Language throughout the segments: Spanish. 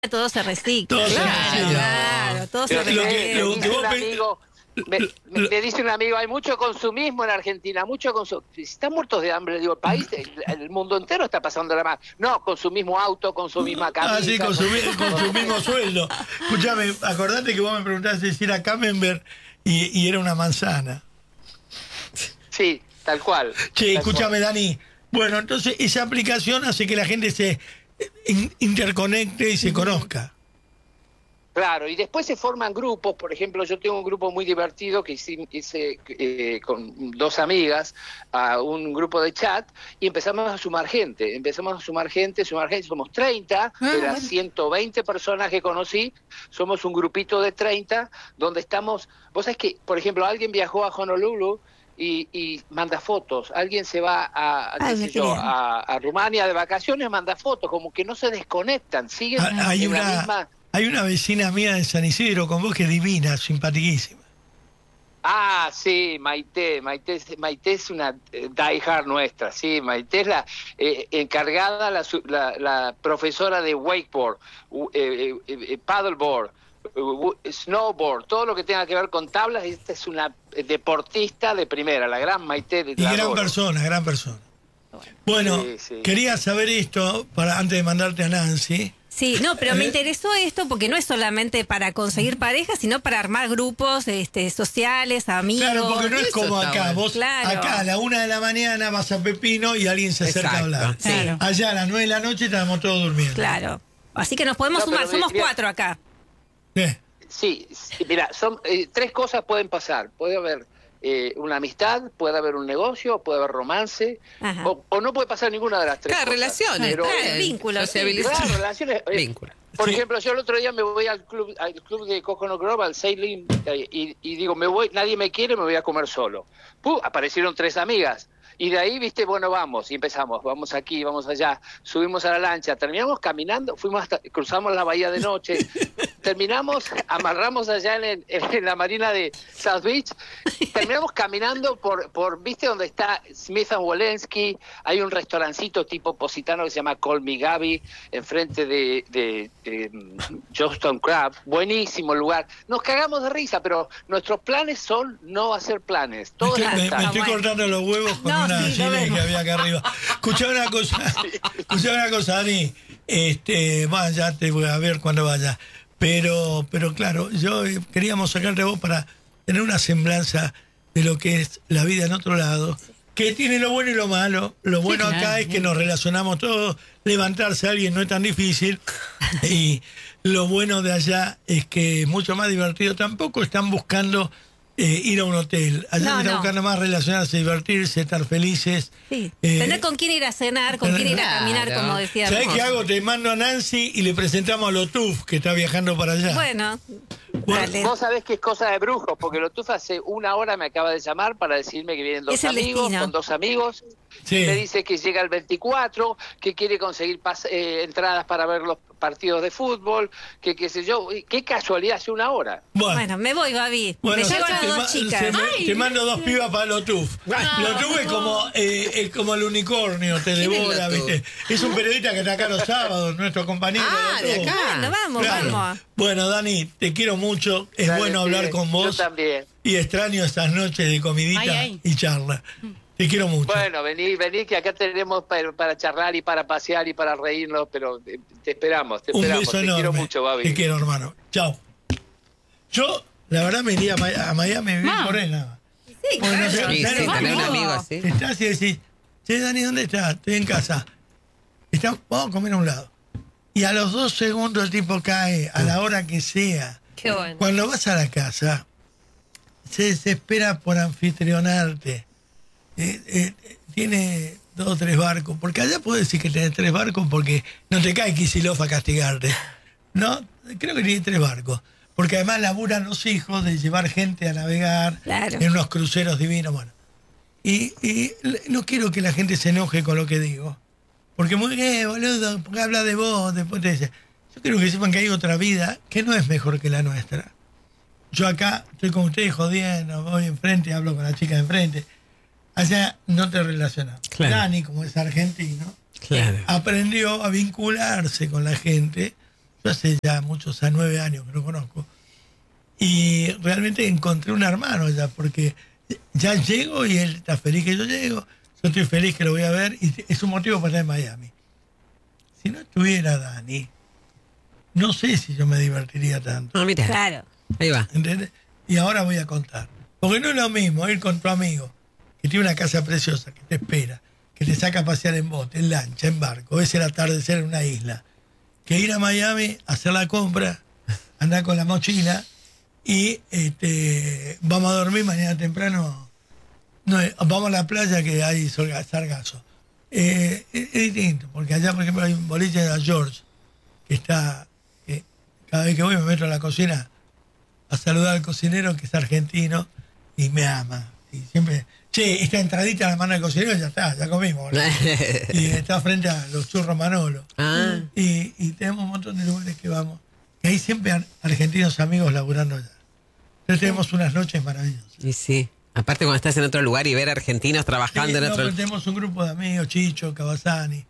todo se recicla. Todo se Claro, recicla. claro, todo se recicla. Me dice un amigo, hay mucho consumismo en Argentina, mucho consumismo. Si están muertos de hambre, digo, el mundo entero está pasando la más. No, consumismo auto, consumismo camisa. Ah, sí, consumimos sueldo. Escúchame, acordate que vos me preguntaste si era camembert y era una manzana. Sí, tal cual. Che, escúchame, Dani. Bueno, entonces esa aplicación hace que la gente se interconecte y se conozca. Claro, y después se forman grupos. Por ejemplo, yo tengo un grupo muy divertido que hice con dos amigas, a un grupo de chat, y empezamos a sumar gente. Somos 30, de las 120 personas que conocí, somos un grupito de 30, donde estamos. Vos sabés que, por ejemplo, alguien viajó a Honolulu y manda fotos. Alguien se va a Rumania de vacaciones, manda fotos, como que no se desconectan, siguen en la misma. Hay una vecina mía de San Isidro con vos que es divina, simpaticísima. Ah, sí, Maite es una die hard nuestra, sí, Maite es la encargada, la profesora de wakeboard, paddleboard, snowboard, todo lo que tenga que ver con tablas. Esta es una deportista de primera, la gran Maite. Y gran persona. Bueno, sí. Quería saber esto antes de mandarte a Nancy. Sí, no, pero me interesó esto porque no es solamente para conseguir parejas, sino para armar grupos sociales, amigos. Claro, porque no es como acá. Vos acá a la 1 de la mañana vas a Pepino y alguien se acerca a hablar. Claro. Allá a las 9 de la noche estamos todos durmiendo. Claro. Así que nos podemos sumar, somos 4 acá. Sí, mira, son 3 cosas pueden pasar. Puede haber una amistad, puede haber un negocio, puede haber romance, o no puede pasar ninguna de las 3 cosas. Relaciones, vínculos. Claro, relaciones. Vínculos. Por ejemplo, yo el otro día me voy al club de Coconut Grove, al Sailing, y digo, nadie me quiere, me voy a comer solo. Aparecieron 3 amigas. Y de ahí, viste, bueno, vamos, y empezamos, vamos aquí, vamos allá, subimos a la lancha, terminamos caminando, cruzamos la bahía de noche, amarramos allá en la marina de South Beach, terminamos caminando por viste, donde está Smith & Wollensky, hay un restaurancito tipo positano que se llama Call Me Gaby, enfrente de Johnston Crab, buenísimo lugar, nos cagamos de risa, pero nuestros planes son no hacer planes, todos me estoy cortando los huevos con una chile que había acá arriba. Escuchame una cosa, Dani, ya te voy a ver cuando vaya. Pero claro, yo queríamos sacarte a vos para tener una semblanza de lo que es la vida en otro lado, que tiene lo bueno y lo malo. Lo bueno acá es que nos relacionamos todos, levantarse a alguien no es tan difícil, y lo bueno de allá es que es mucho más divertido. Tampoco están buscando ir a un hotel. Allá están buscando más relacionarse, divertirse, estar felices. Sí. Tener con quién ir a cenar, con quién ir a caminar, como decía. ¿Sabés qué hago? Te mando a Nancy y le presentamos a Lotuf, que está viajando para allá. Bueno. Vos sabés que es cosa de brujos, porque Lotuf hace 1 hora me acaba de llamar para decirme que vienen 2 amigos, con 2 amigos. Sí. Me dice que llega el 24, que quiere conseguir entradas para ver los partidos de fútbol, que qué sé yo. Qué casualidad, hace 1 hora. Bueno, me voy, Gaby. Bueno, me llevo a las 2 chicas. Te mando 2 pibas para Lotuf. Lotuf es como el unicornio, te devora, ¿viste? Es un periodista que está acá los sábados, nuestro compañero. De acá. Bueno, vamos. Bueno, Dani, te quiero mucho. Es bueno hablar con vos. Yo también. Y extraño estas noches de comidita y charla. Te quiero mucho. Bueno, vení, que acá tenemos para charlar y para pasear y para reírnos, pero te esperamos. Un beso enorme. Te quiero mucho, Babi. Te quiero, hermano. Chao. Yo, la verdad, me iría a Miami, vivir por él, nada. Sí, tener un amigo así. Estás y decís, che, Dani, ¿dónde estás? Estoy en casa. Vamos a comer a un lado. Y a los 2 segundos el tipo cae, a la hora que sea. Qué bueno. Cuando vas a la casa, se desespera por anfitrionarte. Tiene 2 o 3 barcos, porque allá puedes decir que tenés 3 barcos porque no te cae Kicillof a castigarte. No, creo que tiene 3 barcos, porque además laburan los hijos de llevar gente a navegar en unos cruceros divinos. Bueno, y no quiero que la gente se enoje con lo que digo, porque muy bien, boludo, porque habla de vos, después te dice. Yo quiero que sepan que hay otra vida que no es mejor que la nuestra. Yo acá estoy con ustedes jodiendo, voy enfrente, hablo con la chica de enfrente. Allá no te relacionas. Claro. Dani, como es argentino, aprendió a vincularse con la gente yo hace ya muchos, 9 años que lo conozco, y realmente encontré un hermano allá, porque ya llego y él está feliz que yo llego, yo estoy feliz que lo voy a ver, y es un motivo para estar en Miami. Si no estuviera Dani, no sé si yo me divertiría tanto. Ah, mira. Claro. Ahí va. ¿Entendés? Y ahora voy a contar. Porque no es lo mismo ir con tu amigo, que tiene una casa preciosa, que te espera, que te saca a pasear en bote, en lancha, en barco, ves el atardecer en una isla, que ir a Miami, hacer la compra, andar con la mochila y vamos a dormir mañana temprano. No, vamos a la playa que hay sargazo. Es distinto, porque allá, por ejemplo, hay un boliche de George, que está, cada vez que voy me meto a la cocina a saludar al cocinero, que es argentino, y me ama. Y siempre, che, esta entradita a la mano del cocinero, ya está, ya comimos. Y está frente a los churros Manolo. Ah. Y tenemos un montón de lugares que vamos. Y hay siempre argentinos amigos laburando allá. Entonces tenemos unas noches maravillosas. Y sí. Aparte cuando estás en otro lugar y ver argentinos trabajando en otro... Tenemos un grupo de amigos, Chicho, Cavazani,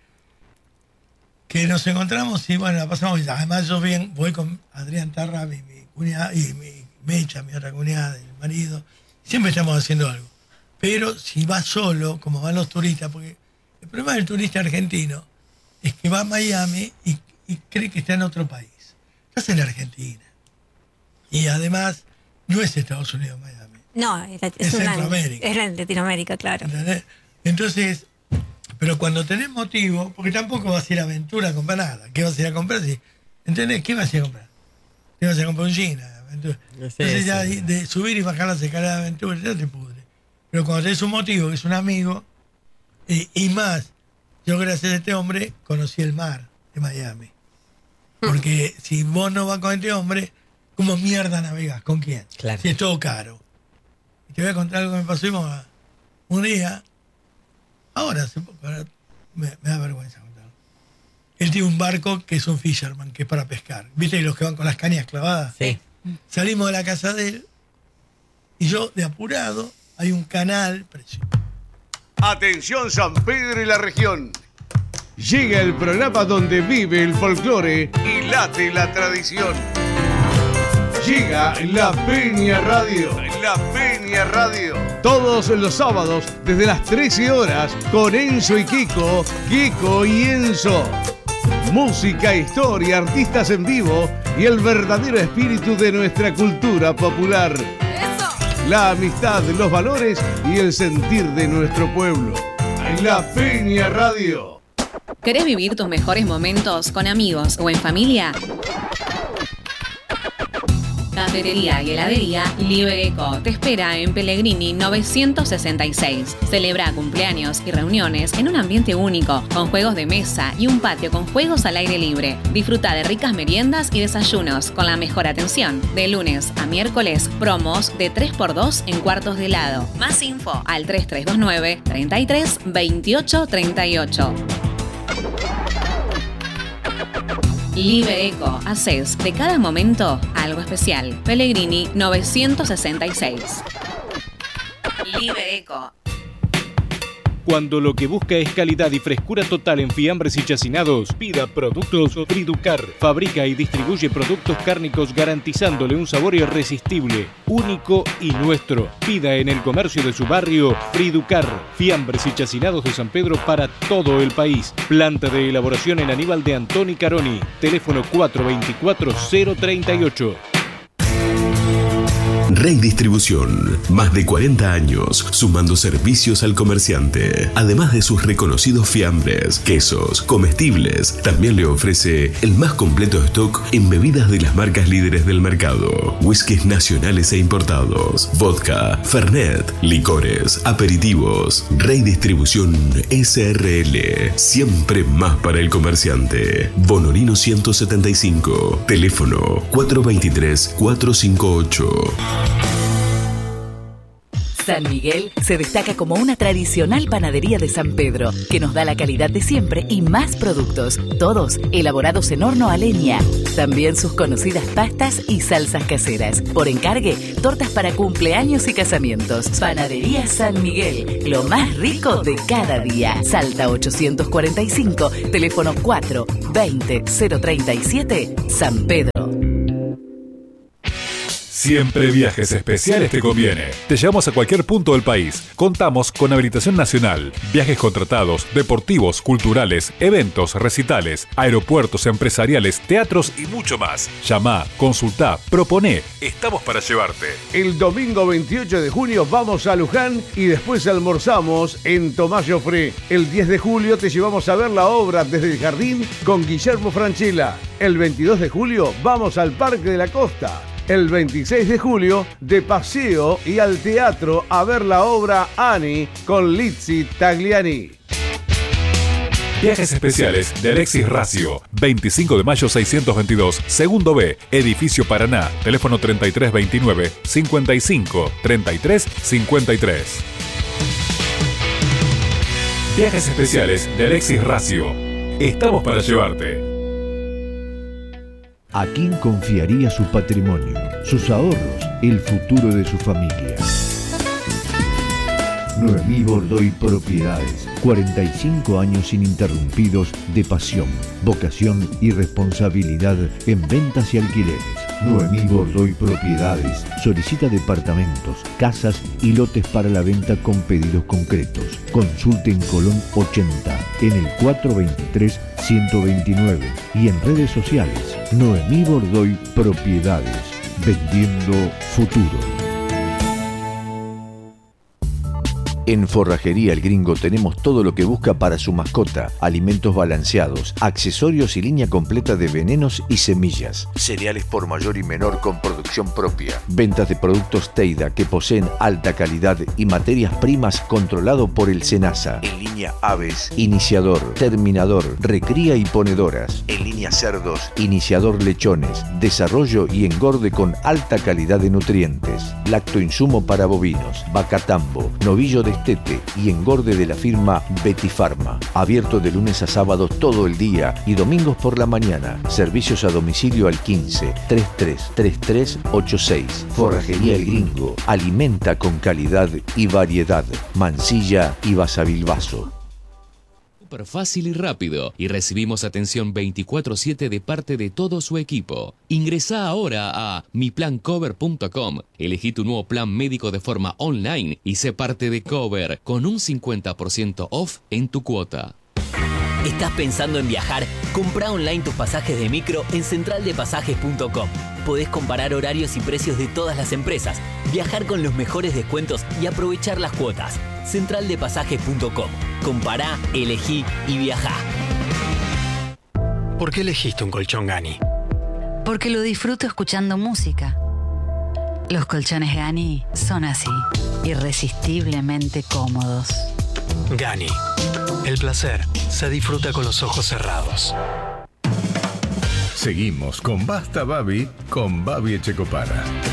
que nos encontramos y bueno, la pasamos bien. Además yo voy con Adrián Tarra, mi cuñada, y mi Mecha, mi otra cuñada, el marido. Siempre estamos haciendo algo. Pero si vas solo, como van los turistas, porque el problema del turista argentino es que va a Miami y cree que está en otro país. Estás en la Argentina. Y además no es Estados Unidos, Miami. No, es Centroamérica. Es en Latinoamérica, claro. ¿Entendés? Entonces, pero cuando tenés motivo, porque tampoco vas a ir a Aventura a comprar nada. ¿Qué vas a ir a comprar? ¿Entendés? ¿Qué vas a ir a comprar? ¿Qué vas a ir a comprar un jean? Entonces ya de subir y bajar las escaleras de Aventura ya te pudre. Pero cuando tenés un motivo, que es un amigo, y más, yo gracias a este hombre conocí el mar de Miami. Porque si vos no vas con este hombre, ¿cómo mierda navegás? ¿Con quién? Claro. Si es todo caro. Te voy a contar algo que me pasó un día, ahora me da vergüenza contarlo. Él tiene un barco que es un fisherman, que es para pescar. ¿Viste los que van con las cañas clavadas? Sí. Salimos de la casa de él y yo, de apurado, hay un canal precioso. Atención San Pedro y la región. Llega el programa donde vive el folclore y late la tradición. Llega La Peña Radio. La Peña Radio. Todos los sábados desde las 13 horas con Enzo y Kiko, Kiko y Enzo. Música, historia, artistas en vivo y el verdadero espíritu de nuestra cultura popular. ¡Eso! La amistad, los valores y el sentir de nuestro pueblo. La Peña Radio. ¿Querés vivir tus mejores momentos con amigos o en familia? Cafetería y heladería Libereco te espera en Pellegrini 966. Celebra cumpleaños y reuniones en un ambiente único, con juegos de mesa y un patio con juegos al aire libre. Disfruta de ricas meriendas y desayunos con la mejor atención. De lunes a miércoles, promos de 3x2 en cuartos de helado. Más info al 3329 33 28 38. Libereco, haces de cada momento algo especial. Pellegrini 966. Libereco. Cuando lo que busca es calidad y frescura total en fiambres y chacinados, pida Productos Friducar. Fabrica y distribuye productos cárnicos garantizándole un sabor irresistible, único y nuestro. Pida en el comercio de su barrio Friducar. Fiambres y chacinados de San Pedro para todo el país. Planta de elaboración en Aníbal de Antoni Caroni. Teléfono 424-038. Rey Distribución, más de 40 años sumando servicios al comerciante. Además de sus reconocidos fiambres, quesos, comestibles, también le ofrece el más completo stock en bebidas de las marcas líderes del mercado. Whiskies nacionales e importados, vodka, fernet, licores, aperitivos. Rey Distribución SRL, siempre más para el comerciante. Bonorino 175, teléfono 423-458. San Miguel se destaca como una tradicional panadería de San Pedro, que nos da la calidad de siempre y más productos, todos elaborados en horno a leña. También sus conocidas pastas y salsas caseras. Por encargue, tortas para cumpleaños y casamientos. Panadería San Miguel, lo más rico de cada día. Salta 845, teléfono 4 20 037, San Pedro. Siempre Viajes Especiales te conviene. Te llevamos a cualquier punto del país. Contamos con habilitación nacional, viajes contratados, deportivos, culturales, eventos, recitales, aeropuertos empresariales, teatros y mucho más. Llama, consultá, proponé. Estamos para llevarte. El domingo 28 de junio vamos a Luján y después almorzamos en Tomás Joffre. El 10 de julio te llevamos a ver la obra Desde el Jardín con Guillermo Francella. El 22 de julio vamos al Parque de la Costa. El 26 de julio, de paseo y al teatro a ver la obra Annie con Lizzy Tagliani. Viajes Especiales de Alexis Racio, 25 de mayo 622, segundo B, Edificio Paraná, teléfono 3329 55 33 53. Viajes Especiales de Alexis Racio. Estamos para llevarte. ¿A quién confiaría su patrimonio, sus ahorros, el futuro de su familia? Noemí Bordoy Propiedades. 45 años ininterrumpidos de pasión, vocación y responsabilidad en ventas y alquileres. Noemí Bordoy Propiedades solicita departamentos, casas y lotes para la venta con pedidos concretos. Consulte en Colón 80, en el 423-129 y en redes sociales. Noemí Bordoy Propiedades, vendiendo futuro. En Forrajería El Gringo tenemos todo lo que busca para su mascota: alimentos balanceados, accesorios y línea completa de venenos y semillas, cereales por mayor y menor con producción propia, ventas de productos Teida que poseen alta calidad y materias primas controlado por el SENASA. En línea aves, iniciador, terminador, recría y ponedoras. En línea cerdos, iniciador lechones, desarrollo y engorde con alta calidad de nutrientes, lactoinsumo para bovinos, vacatambo, novillo de destete y engorde de la firma Betty Pharma. Abierto de lunes a sábado todo el día y domingos por la mañana. Servicios a domicilio al 15 33 33 86. Forrajería El Gringo. Alimenta con calidad y variedad. Mansilla y Basavilbaso. Súper fácil y rápido, y recibimos atención 24/7 de parte de todo su equipo. Ingresá ahora a miplancover.com, elegí tu nuevo plan médico de forma online y sé parte de Cover con un 50% off en tu cuota. ¿Estás pensando en viajar? Comprá online tus pasajes de micro en centraldepasajes.com. Podés comparar horarios y precios de todas las empresas, viajar con los mejores descuentos y aprovechar las cuotas. Centraldepasajes.com. Compará, elegí y viajá. ¿Por qué elegiste un colchón Gani? Porque lo disfruto escuchando música. Los colchones Gani son así, irresistiblemente cómodos. Gani. El placer se disfruta con los ojos cerrados. Seguimos con Basta Babi con Babi Echecopara.